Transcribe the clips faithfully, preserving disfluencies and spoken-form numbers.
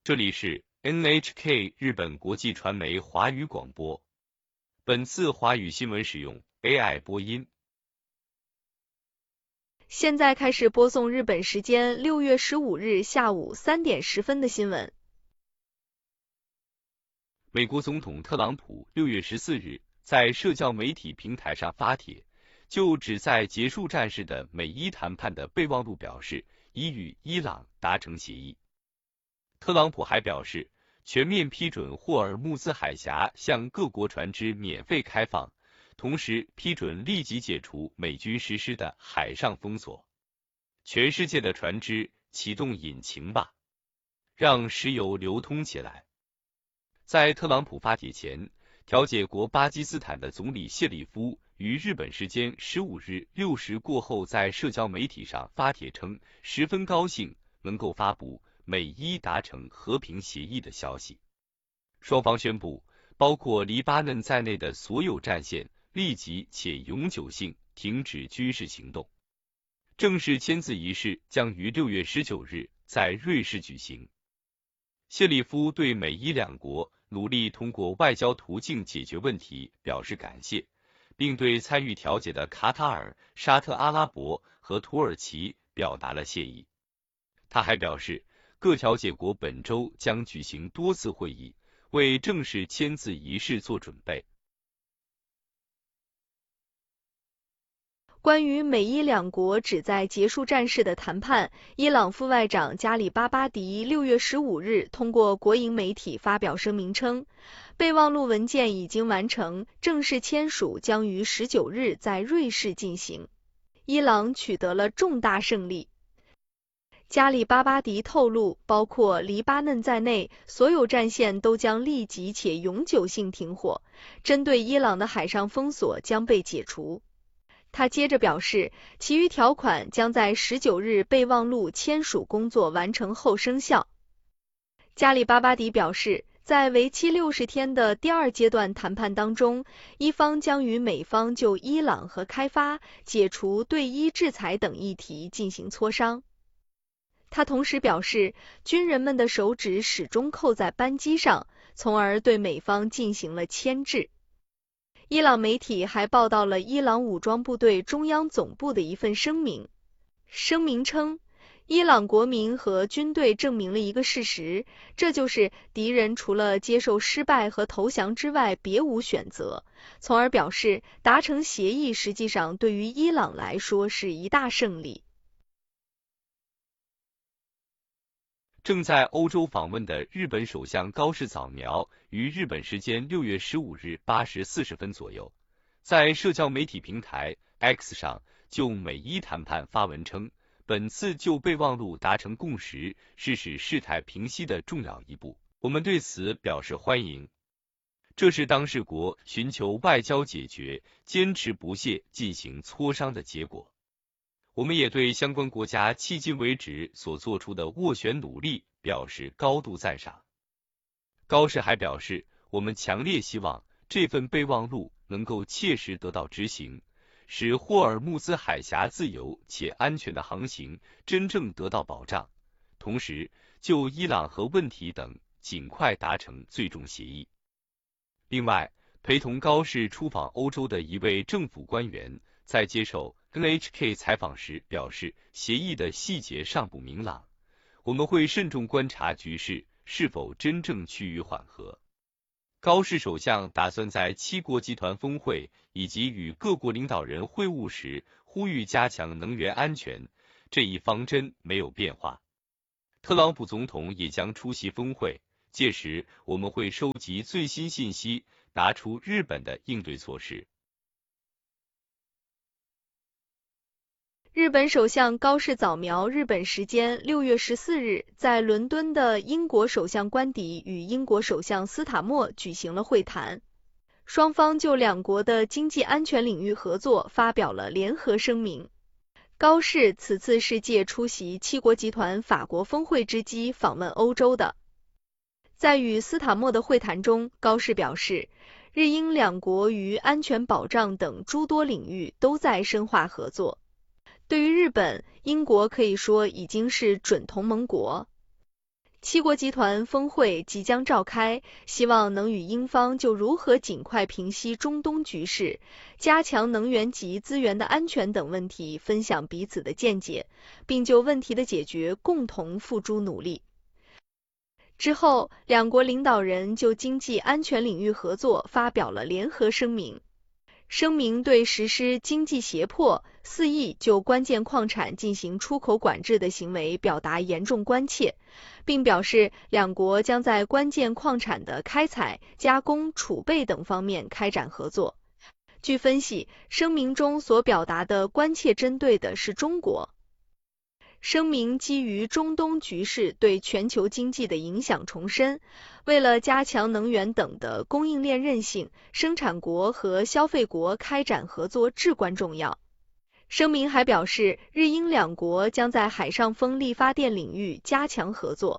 这里是 N H K 日本国际传媒华语广播。本次华语新闻使用 A I 播音。 现在开始播送日本时间六月十五日下午三点十分的新闻。 美国总统特朗普六月十四日在社交媒体平台上发帖，就旨在结束战事的美伊谈判的备忘录表示，已与伊朗达成协议。特朗普还表示，全面批准霍尔木兹海峡向各国船只免费开放，同时批准立即解除美军实施的海上封锁。全世界的船只启动引擎吧，让石油流通起来。在特朗普发帖前，调解国巴基斯坦的总理谢里夫于日本时间十五日六时过后在社交媒体上发帖称，十分高兴能够发布美伊达成和平协议的消息。双方宣布，包括黎巴嫩在内的所有战线立即且永久性停止军事行动。正式签字仪式将于六月十九日在瑞士举行。谢里夫对美伊两国努力通过外交途径解决问题表示感谢，并对参与调解的卡塔尔、沙特阿拉伯和土耳其表达了谢意。他还表示，各调解国本周将举行多次会议，为正式签字仪式做准备。 关于美伊两国旨在结束战事的谈判，伊朗副外长加里巴巴迪六月十五日通过国营媒体发表声明称，备忘录文件已经完成，正式签署将于十九日在瑞士进行。伊朗取得了重大胜利。加里巴巴迪透露，包括黎巴嫩在内，所有战线都将立即且永久性停火，针对伊朗的海上封锁将被解除。他接着表示，其余条款将在十九日备忘录签署工作完成后生效。加里巴巴迪表示，在为期六十天的第二阶段谈判当中，伊方将与美方就伊朗核开发、解除对伊制裁等议题进行磋商。他同时表示，军人们的手指始终扣在扳机上，从而对美方进行了牵制。伊朗媒体还报道了伊朗武装部队中央总部的一份声明。声明称，伊朗国民和军队证明了一个事实，这就是敌人除了接受失败和投降之外别无选择，从而表示达成协议实际上对于伊朗来说是一大胜利。 正在欧洲访问的日本首相高市早苗于日本时间六月十五日八时四十分左右，在社交媒体平台 X 上就美伊谈判发文称，本次就备忘录达成共识是使事态平息的重要一步，我们对此表示欢迎。这是当事国寻求外交解决、坚持不懈进行磋商的结果。我们也对相关国家迄今为止所做出的斡旋努力表示高度赞赏。高市还表示，我们强烈希望这份备忘录能够切实得到执行，使霍尔木兹海峡自由且安全的航行真正得到保障，同时就伊朗核问题等尽快达成最终协议。另外，陪同高市出访欧洲的一位政府官员在接受N H K 采访时表示，协议的细节尚不明朗，我们会慎重观察局势是否真正趋于缓和。高市首相打算在七国集团峰会以及与各国领导人会晤时呼吁加强能源安全，这一方针没有变化。特朗普总统也将出席峰会，届时我们会收集最新信息，拿出日本的应对措施。 日本首相高市早苗日本时间六月十四日在伦敦的英国首相官邸与英国首相斯塔默举行了会谈，双方就两国的经济安全领域合作发表了联合声明。高市此次是借出席七国集团法国峰会之机访问欧洲的。在与斯塔默的会谈中，高市表示，日英两国于安全保障等诸多领域都在深化合作。对于日本，英国可以说已经是准同盟国。 七国集团峰会即将召开，希望能与英方就如何尽快平息中东局势、加强能源及资源的安全等问题分享彼此的见解，并就问题的解决共同付诸努力。之后，两国领导人就经济安全领域合作发表了联合声明。声明对实施经济胁迫、肆意就关键矿产进行出口管制的行为表达严重关切，并表示两国将在关键矿产的开采、加工、储备等方面开展合作。据分析，声明中所表达的关切针对的是中国。声明基于中东局势对全球经济的影响重申，为了加强能源等的供应链韧性，生产国和消费国开展合作至关重要。声明还表示，日英两国将在海上风力发电领域加强合作。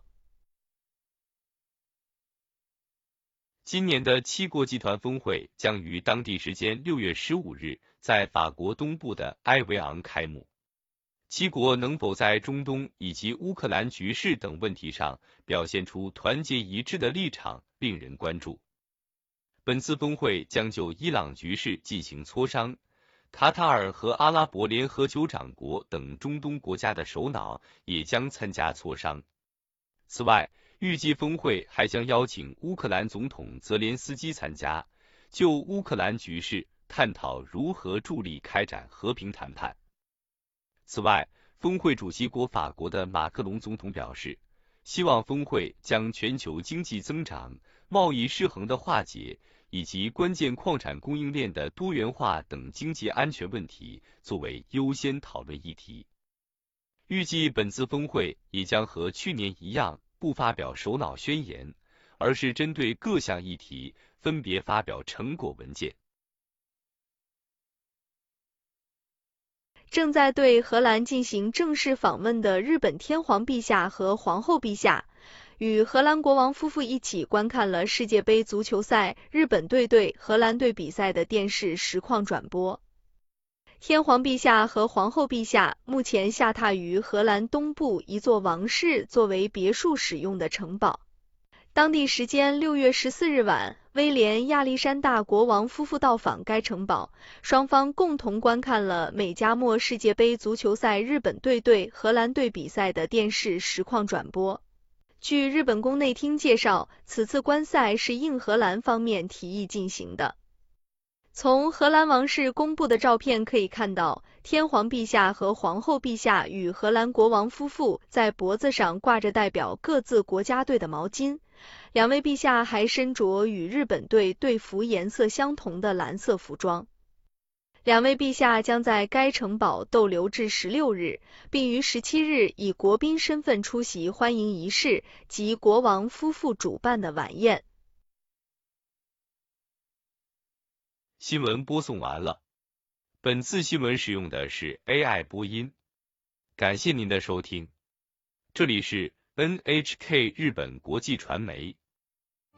今年的七国集团峰会将于当地时间六月十五日在法国东部的埃维昂开幕。七国能否在中东以及乌克兰局势等问题上表现出团结一致的立场，令人关注。本次峰会将就伊朗局势进行磋商，卡塔尔和阿拉伯联合酋长国等中东国家的首脑也将参加磋商。此外，预计峰会还将邀请乌克兰总统泽连斯基参加，就乌克兰局势探讨如何助力开展和平谈判。此外，峰会主席国法国的马克龙总统表示，希望峰会将全球经济增长、贸易失衡的化解以及关键矿产供应链的多元化等经济安全问题作为优先讨论议题。预计本次峰会也将和去年一样，不发表首脑宣言，而是针对各项议题分别发表成果文件。 正在对荷兰进行正式访问的日本天皇陛下和皇后陛下，与荷兰国王夫妇一起观看了世界杯足球赛日本队对荷兰队比赛的电视实况转播。天皇陛下和皇后陛下目前下榻于荷兰东部一座王室作为别墅使用的城堡。当地时间六月十四日晚，威廉亚历山大国王夫妇到访该城堡，双方共同观看了美加墨世界杯足球赛日本队对荷兰队比赛的电视实况转播。据日本宫内厅介绍，此次观赛是应荷兰方面提议进行的。从荷兰王室公布的照片可以看到，天皇陛下和皇后陛下与荷兰国王夫妇在脖子上挂着代表各自国家队的毛巾，两位陛下还身着与日本队队服颜色相同的蓝色服装。两位陛下将在该城堡逗留至十六日，并于十七日以国宾身份出席欢迎仪式及国王夫妇主办的晚宴。 新闻播送完了。本次新闻使用的是 A I 播音，感谢您的收听。这里是 N H K 日本国际传媒。